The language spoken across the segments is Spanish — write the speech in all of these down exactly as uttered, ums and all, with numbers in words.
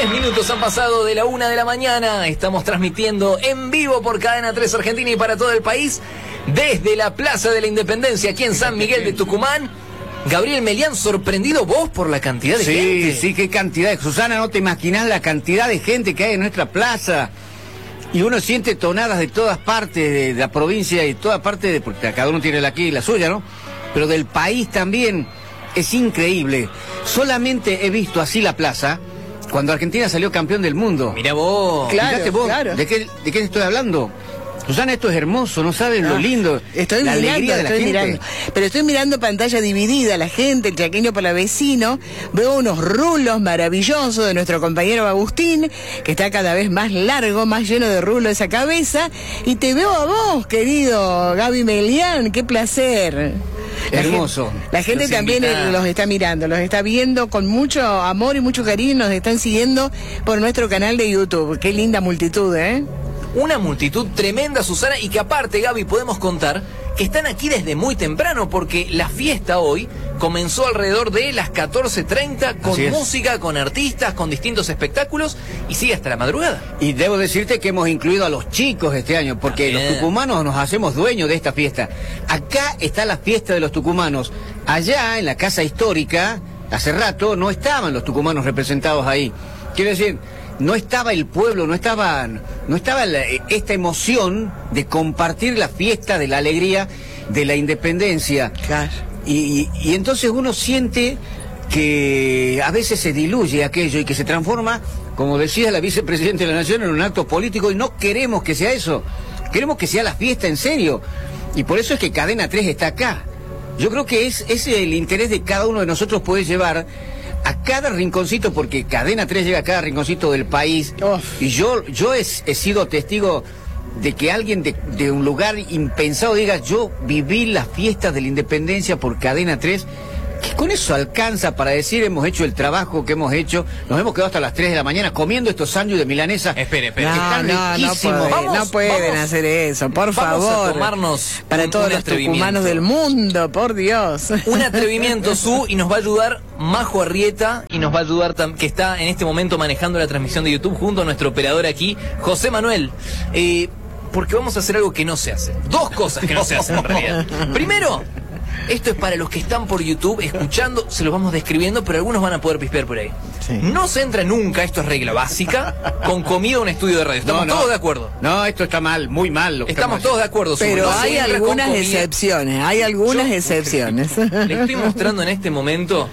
Diez minutos han pasado de la una de la mañana. Estamos transmitiendo en vivo por Cadena tres Argentina y para todo el país desde la Plaza de la Independencia, aquí en San Miguel de Tucumán. Gabriel Melián, ¿sorprendido vos por la cantidad de sí, gente? Sí, sí, qué cantidad. Susana, no te imaginás la cantidad de gente que hay en nuestra plaza. Y uno siente tonadas de todas partes de la provincia y de todas partes, de, porque cada uno tiene la aquí y la suya, ¿no? Pero del país también. Es increíble. Solamente he visto así la plaza cuando Argentina salió campeón del mundo. Mira vos. Claro, Fíjate vos, claro. ¿De qué, de qué te estoy hablando? Susana, esto es hermoso, no saben lo lindo. Estoy la mirando, alegría de la estoy gente. mirando. Pero estoy mirando pantalla dividida, la gente, el chaqueño palavecino. Veo unos rulos maravillosos de nuestro compañero Agustín, que está cada vez más largo, más lleno de rulo esa cabeza. Y te veo a vos, querido Gaby Melián, qué placer. La Hermoso. Gente, la gente Los también invita... los está mirando, los está viendo con mucho amor y mucho cariño, nos están siguiendo por nuestro canal de YouTube. Qué linda multitud, ¿eh? Una multitud tremenda, Susana, y que aparte, Gaby, podemos contar que están aquí desde muy temprano, porque la fiesta hoy comenzó alrededor de las catorce treinta con música, con artistas, con distintos espectáculos, y sigue hasta la madrugada. Y debo decirte que hemos incluido a los chicos este año, porque Bien. los tucumanos nos hacemos dueños de esta fiesta. Acá está la fiesta de los tucumanos. Allá, en la Casa Histórica, hace rato, no estaban los tucumanos representados ahí. Quiero decir, no estaba el pueblo, no estaba, no estaba la, esta emoción de compartir la fiesta de la alegría de la independencia. Claro. Y, y, y entonces uno siente que a veces se diluye aquello y que se transforma, como decía la vicepresidenta de la Nación, en un acto político, y no queremos que sea eso. Queremos que sea la fiesta en serio. Y por eso es que Cadena tres está acá. Yo creo que es, es el interés de cada uno de nosotros poder llevar a cada rinconcito, porque Cadena tres llega a cada rinconcito del país. Uf. Y yo, yo he, he sido testigo de que alguien de, de un lugar impensado diga: yo viví la fiesta de la independencia por Cadena tres, que con eso alcanza para decir: hemos hecho el trabajo que hemos hecho, nos hemos quedado hasta las tres de la mañana comiendo estos sándwiches de milanesa. Espere, espere. No, que están no, no riquísimos. pueden, Vamos, no pueden vamos. hacer eso, por Vamos favor. a tomarnos para un- todos un los atrevimiento. tucumanos del mundo, por Dios. Un atrevimiento, Su, y nos va a ayudar Majo Arrieta, y nos va a ayudar, tam- que está en este momento manejando la transmisión de YouTube junto a nuestro operador aquí, José Manuel. Eh, porque vamos a hacer algo que no se hace. Dos cosas que no se hacen en realidad. Primero, esto es para los que están por YouTube escuchando, se los vamos describiendo, pero algunos van a poder pispear por ahí. Sí. No se entra nunca, esto es regla básica, con comida a un estudio de radio. Estamos No, no. todos de acuerdo. No, esto está mal, muy mal. Lo que Estamos todos de acuerdo. Su. Pero No se hay entra con algunas comida. excepciones, hay algunas Yo- excepciones. Le estoy mostrando en este momento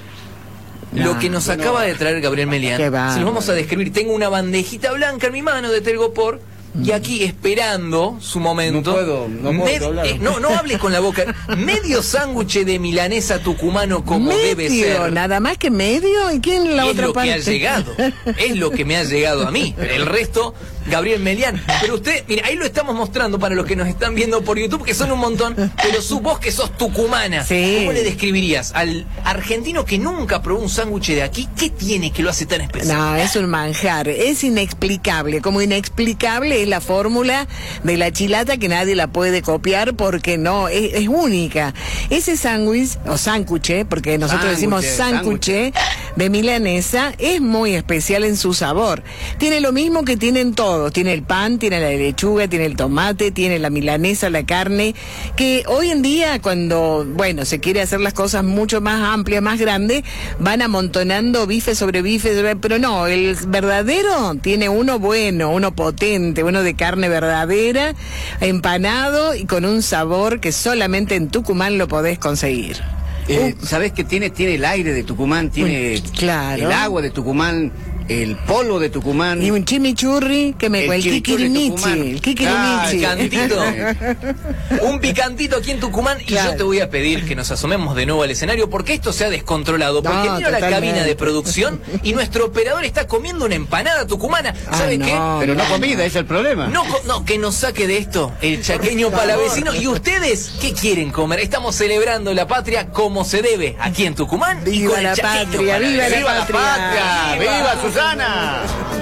lo No, que nos no. acaba de traer Gabriel Melián. Qué Se bárbaro. los vamos a describir. Tengo una bandejita blanca en mi mano de Telgopor. Y aquí esperando su momento. No puedo, no puedo hablar. eh, no, no hables con la boca. Medio sándwich de milanesa tucumano como debe Medio, ser. nada más que medio. ¿Y quién en la Y es otra lo parte? que ha llegado. Es lo que me ha llegado a mí. El resto, Gabriel Melián. Pero usted, mira, ahí lo estamos mostrando para los que nos están viendo por YouTube, que son un montón. Pero su voz, que sos tucumana, Sí. ¿cómo le describirías al argentino que nunca probó un sándwich de aquí? ¿Qué tiene que lo hace tan especial? No, es un manjar, es inexplicable. Como inexplicable es la fórmula de la chilata, que nadie la puede copiar porque no, es, es única. Ese sándwich, o sándwich, porque nosotros decimos Sándwich, sándwich de milanesa, es muy especial en su sabor. Tiene lo mismo que tienen todos. Tiene el pan, tiene la lechuga, tiene el tomate, tiene la milanesa, la carne, que hoy en día, cuando, bueno, se quiere hacer las cosas mucho más amplias, más grandes, van amontonando bife sobre bife, sobre- pero no, el verdadero tiene uno bueno, uno potente, uno de carne verdadera, empanado y con un sabor que solamente en Tucumán lo podés conseguir. Eh, ¿Sabés qué tiene? Tiene el aire de Tucumán, tiene Uy, claro. el agua de Tucumán, el polvo de Tucumán. Y un chimichurri que me El el, chimichurri kikirimichi, tucumano. el kikirimichi. Ah, Picantito. Un picantito aquí en Tucumán. Y Claro. yo te voy a pedir que nos asomemos de nuevo al escenario, porque esto se ha descontrolado. Porque No, miro la totalmente. cabina de producción y nuestro operador está comiendo una empanada tucumana. ¿Sabe Ah, qué? no. Pero no comida, ese es el problema. No, co- no, que nos saque de esto el chaqueño palavecino. ¿Y ustedes qué quieren comer? Estamos celebrando la patria como se debe aquí en Tucumán. y Viva con el la chaqueño patria, viva la palavecino. ¡Viva la patria! patria! ¡Viva Susana!